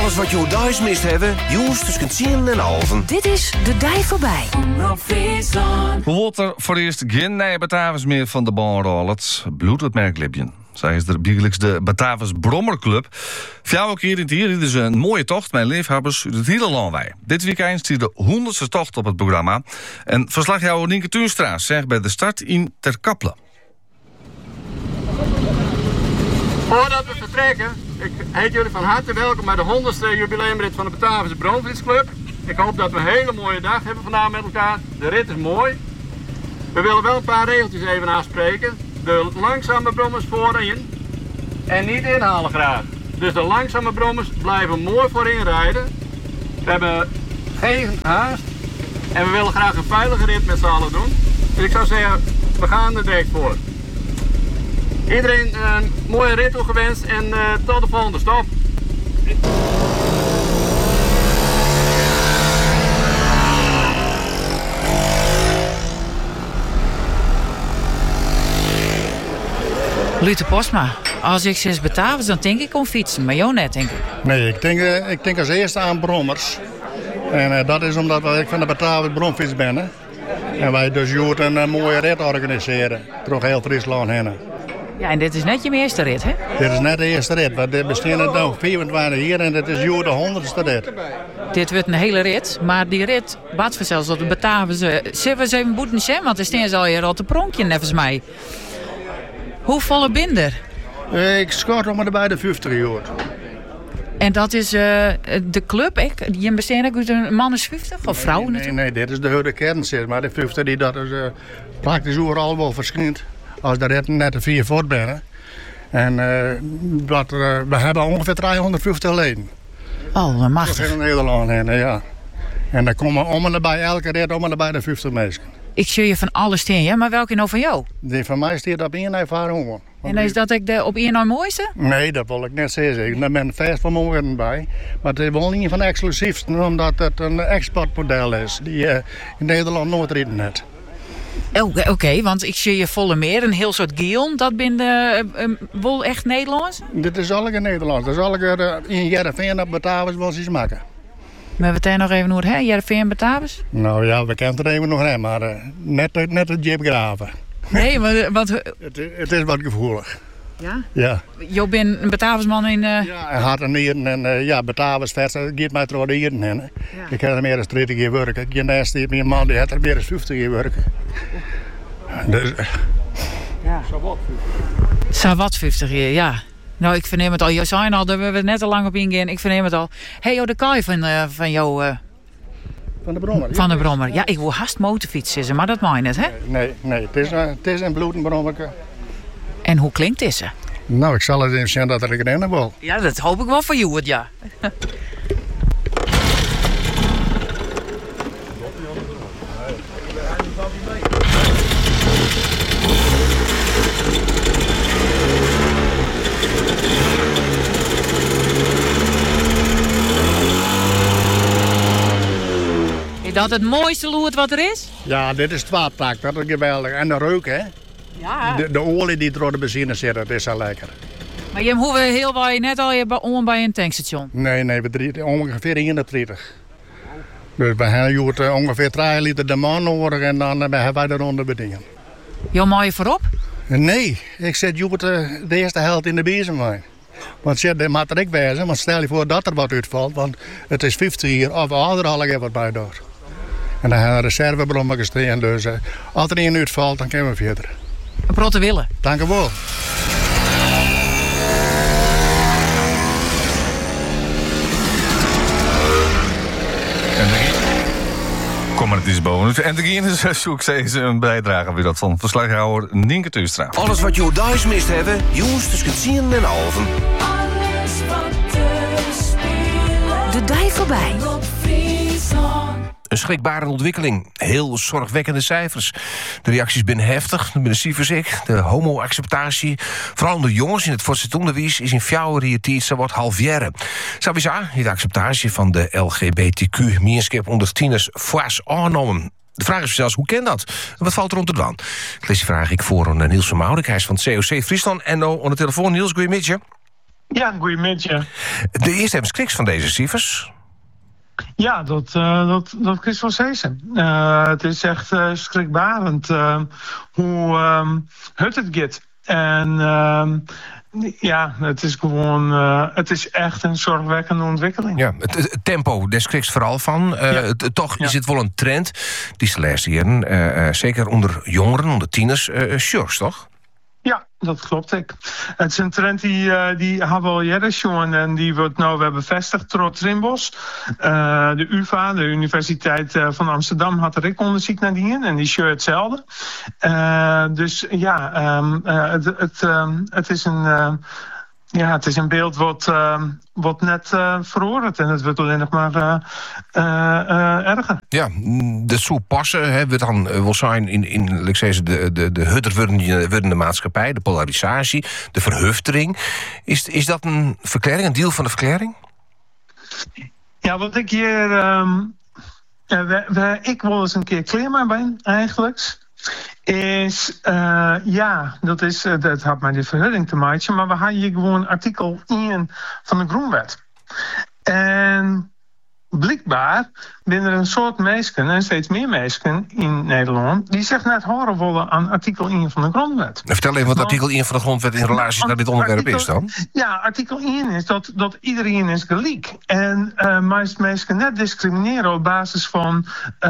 Alles wat je thuis mist hebben, jongens tussen 10 en 11. Dit is De Dij Voorbij. We worden voor eerst geen nieuwe Batavus meer van de baan het bloed het merklipje. Zij is de bierlijkste Batavus Brommerclub. Fjouwe keer in het hier. Dit is een mooie tocht met liefhebbers uit het hele land wij. Dit weekend is de 100ste tocht op het programma. En verslagjouwer Nienke Tuinstra zegt bij de start in Ter Kapelle. Voordat we vertrekken, ik heet jullie van harte welkom bij de 100ste jubileumrit van de Batavus Bromfietsclub. Ik hoop dat we een hele mooie dag hebben vandaag met elkaar. De rit is mooi. We willen wel een paar regeltjes even aanspreken. De langzame brommers voorin en niet inhalen graag. Dus de langzame brommers blijven mooi voorin rijden. We hebben geen haast en we willen graag een veilige rit met z'n allen doen. Dus ik zou zeggen, we gaan er direct voor. Iedereen een mooie rit toegewenst en tot de volgende stop. Lute Postma, als ik zes Batavus, dan denk ik om fietsen, maar jou net, denk ik. Nee, ik denk als eerste aan brommers. En dat is omdat ik van de Batavus bromfiets ben. Hè. En wij dus een mooie rit organiseren, door heel Friesland heen. Ja, en dit is net je eerste rit, hè? Dit is net de eerste rit, want er bestaan er nog 24 hier en dit is de 100ste rit. Dit wordt een hele rit, maar die rit bad vanzelfs op de Batavus. Zullen we eens even boeten zijn, want er staan ze al hier al te pronkje, nevens mij. Hoe volle binder? Ik schat om bij de 50 jaar. En dat is de club, je bestaat ook uit een man is 50 of vrouw natuurlijk? Nee, dit is de hele kern, zeg maar. De 50 die dat is praktisch overal wel verschijnt. Als de rit net de 4 voort ben. En we hebben ongeveer 350 leden. Oh, wat machtig. Dat is in Nederland heen, ja. En dan komen om en erbij elke rit om en erbij de 50 mensen. Ik zie je van alles steen, ja? Maar welke nou van jou? Die van mij staat op één ervaring. En is dat ik de op één nou mooiste? Nee, dat wil ik net zeggen. Daar ben ik vast van morgen bij. Maar het is wel niet van exclusiefste, omdat het een exportmodel is. Die in Nederland nooit rijden net. Oké, want ik zie je volle meer, een heel soort gion. Dat ben wel echt Nederlands? Dit is allemaal Nederlands. Dat is allemaal in Jereveen op Batavus wel eens maken. Maar we zijn nog even hoe het hè? Jereveen Batavus? Nou ja, we kennen het even nog hè, maar net het jeep graven. Nee, maar wat... Het is wat gevoelig. Ja? Ja. Je bent een Batavusman in... Ja, en hart en nieren en ja, Batavus vers, gaat mij door de hieren heen. Ja. Ik heb er meer dan 30 jaar werken. Ik heb naast die man die heeft er meer dan 50 jaar werken. Dus, ja. Zawat 50 jaar, ja. Nou, ik verneem het al. Je zei al, daar hebben we net al lang op ingaan. Ik verneem het al. Hey, de kaai van jou... Van de Brommer. Van de Brommer. Ja, ik wil haast motorfietsen, maar dat mag je net, hè? Nee. Het is een bloedenbrommerke. En hoe klinkt deze? Nou, ik zal het even zien dat ik erin wil. Ja, dat hoop ik wel voor jou, ja. Is dat het mooiste loert wat er is? Ja, dit is 12 tak, dat is geweldig. En de reuk, hè? Ja. De olie die door de benzine zit, dat is al lekker. Maar je hoeft heel wat net al om bij een tankstation? Nee, we ongeveer 31. Dus we hebben ongeveer 3 liter de man nodig en dan hebben wij de ronde bedingen. Jo, mag je voorop? Nee, ik zet de eerste helft in de bezemwijn. Want dat moet er ook wezen, want stel je voor dat er wat uitvalt, want het is 50 hier of anderhalf keer wat bij door. En dan hebben we reservebrommen gestaan, dus als er één uitvalt, dan kunnen we verder. Een protte willen. Dank u wel. Kom maar, het is boven. En de Guinness zoek ze een bijdrage weer dat van verslaghouder Nienke Tuinstra. Alles wat je thuis mist hebben, jongens tussen 10 en 11. Alles wat te spelen. De Dij Voorbij. Een schrikbarende ontwikkeling. Heel zorgwekkende cijfers. De reacties binnen heftig, binnen cijfers. De homo-acceptatie, vooral onder jongens in het voortgezet onderwijs, is in fjouwer tijd zo wat halfjaren. Sowieso de acceptatie van de LGBTQ-gemeenschap onder tieners fors aangenomen. De vraag is zelfs, hoe kan dat? Wat valt er om te doen? Deze vraag ik voor Niels van Moudijk, hij is van het COC Friesland. En nou aan de telefoon, Niels, goedemiddag. Ja, goedemiddag. De eerste hebben schriks van deze cijfers. Ja, dat is wel zeker. Het is echt schrikbarend hoe het gaat. En het is gewoon, het is echt een zorgwekkende ontwikkeling. Ja, het tempo, daar schriks vooral van. Toch is het wel een trend die ze laatste jaren, zeker onder jongeren, onder tieners, shorts, toch? Ja, dat klopt. Het is een trend die hebben we al jaren gezien en die wordt nou weer bevestigd door Trimbos. De UvA, de Universiteit van Amsterdam, had er ook onderzoek naar die in en die show hetzelfde. Het is een beeld wat net veroordeeld en het wordt alleen nog maar erger. Ja, dat zou passen, we dan wel zijn in laat ik zeggen, de hutter wordende maatschappij, de polarisatie, de verhuftering. Is dat een verklaring, een deel van de verklaring? Ja, wat ik hier... ik wil eens een keer klaar ben, eigenlijk. Dat had met de verhudding te maken, maar we hadden hier gewoon artikel 1 van de Grondwet. En blijkbaar zijn er een soort mensen, en steeds meer mensen in Nederland, die zich net horen willen aan artikel 1 van de Grondwet. Vertel even wat artikel 1 van de Grondwet in relatie naar dit onderwerp is dan. Ja, artikel 1 is dat iedereen is gelijk. En mensen net discrimineren op basis van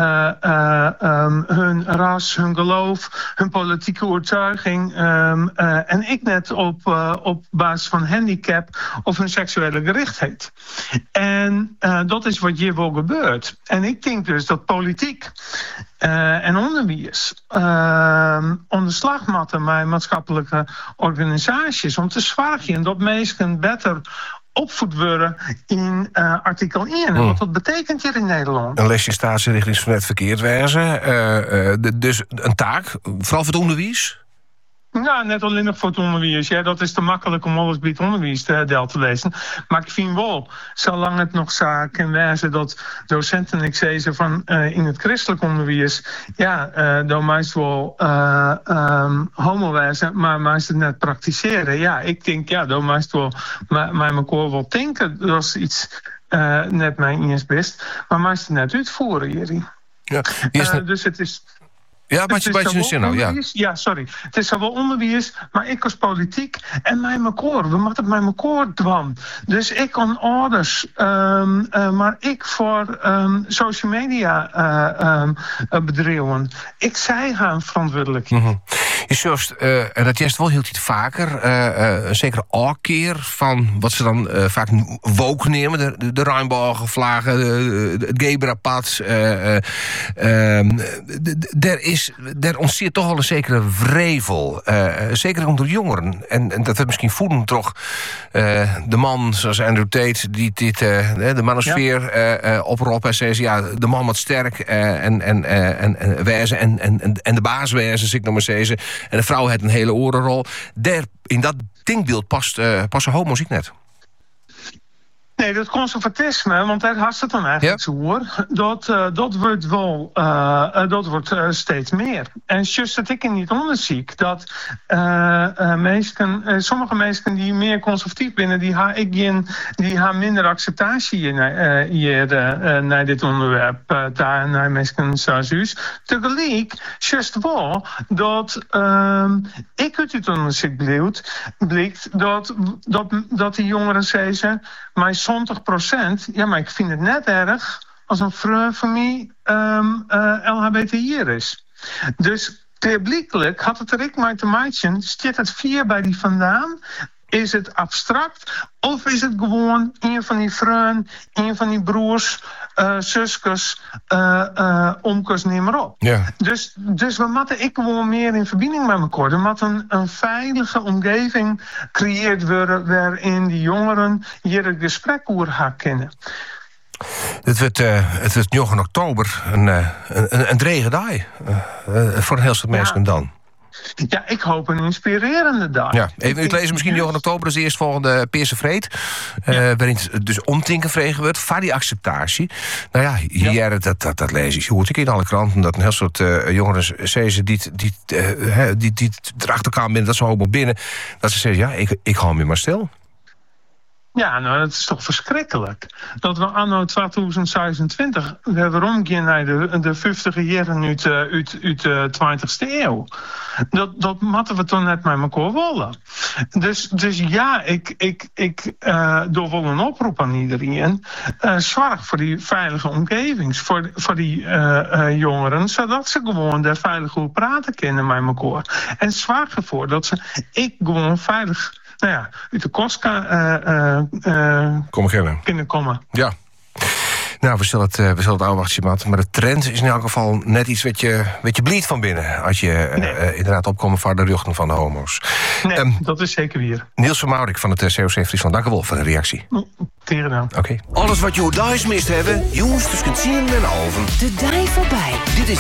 hun ras, hun geloof, hun politieke overtuiging. En ik net op basis van handicap of hun seksuele gerichtheid. En dat is wat hier wel gebeurt. En ik denk dus dat politiek en onderwijs onder slag moeten met maatschappelijke organisaties om te zorgen dat mensen beter opvoed worden in artikel 1. En wat dat betekent hier in Nederland. Een lesje staatsrichting van het verkeerd wijzen. Dus een taak, vooral voor het onderwijs? Ja, net alleen nog voor het onderwijs. Ja, dat is te makkelijk om alles bij het onderwijs te lezen. Maar ik vind wel, zolang het nog zo kan wijzen dat docenten ik zeggen van in het christelijk onderwijs, dan meest wel homo wijzen, maar meest het net praktiseren. Ja, ik denk, dan meest wel mij elkaar wel denken, dat is iets net mijn eerst best, maar meest het net uitvoeren hierin. Ja, dus het is... Ja, maar je zin nou, ja. Ja, sorry. Het is zowel onderwijs, maar ik als politiek en mij koor. We moeten het mij koor doen. Dus ik kan ouders, maar ik voor social media bedrijven. Ik zij gaan verantwoordelijk. Mm-hmm. Je zegt, en dat juist wel hield het vaker, zeker al keer van wat ze dan vaak woke nemen, de Rijnbogenvlagen, het Gebra-pad. Daar ontstaat toch wel een zekere wrevel. Zeker onder jongeren. En dat we misschien voelen toch de man zoals Andrew Tate, die dit de manosfeer oproept en zegt, de man wat sterk en wijzen en de baas wijzen, zeg ik nog maar zeggen. En de vrouw heeft een hele orenrol. In dat denkbeeld passen homo's ik net. Nee, dat conservatisme, want daar had het dan eigenlijk zo hoor. Dat wordt wel, dat wordt steeds meer. En juist dat ik in niet onderziek dat sommige mensen die meer conservatief binnen, die hebben minder acceptatie naar dit onderwerp, daar naar mensen zoals u. Tegelijk, juist wel dat ik uit het onderzoek blijkt dat die jongeren zeggen, maar 70%, ja, maar ik vind het net erg als een vrouw van mij LHBTI'er is. Dus klaarblijkelijk had het er ik maar te maken, zit het 4 bij die vandaan? Is het abstract? Of is het gewoon een van die vrouwen, een van die broers, zusjes, omkes, neem maar op. Ja. Dus we moeten gewoon meer in verbinding met elkaar. Er moet een veilige omgeving gecreëerd worden waarin die jongeren hier het gesprek over gaan kennen. Het wordt 9 oktober een drege dag voor een heel stuk mensen dan. Ja, ik hoop een inspirerende dag. Ja, even u lezen misschien 9 oktober is de eerstvolgende Peerse Vreed. Waarin het dus omtinken vregen wordt. Voor die acceptatie. Nou ja, hier dat lees ik. Je hoort ik in alle kranten dat een heel soort jongeren zeggen die erachter kwamen binnen, dat ze homo binnen. Dat ze zeggen, ik hou me maar stil. Ja, nou, dat is toch verschrikkelijk. Dat we anno 2026 weer omgaan naar de 50 jaren uit de 20e eeuw. Dat moeten we toch net met elkaar willen. Dus ja, ik doe wel een oproep aan iedereen. Zorg voor die veilige omgeving, voor die jongeren, zodat ze gewoon daar veilig goed praten kunnen met elkaar. En zorg ervoor dat ze gewoon veilig uit de kost kunnen komen. Ja. Nou, we zullen het afwachten, Maat. Maar de trend is in elk geval net iets wat je blieft van binnen. Als je inderdaad opkomt voor de ruggen van de homo's. Nee, dat is zeker weer. Niels van Maurik van het COC Friesland, dank u wel voor de reactie. Tegen gedaan. Oké. Alles wat je thuis mist hebben, jongens, dus kunt zien en over. De dij voorbij. Dit is